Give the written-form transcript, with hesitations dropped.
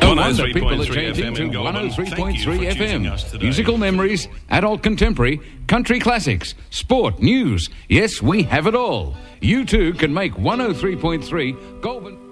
No wonder people are changing to 103.3 FM. Musical memories, adult contemporary, country classics, sport, news. Yes, we have it all. You too can make 103.3 Goulburn...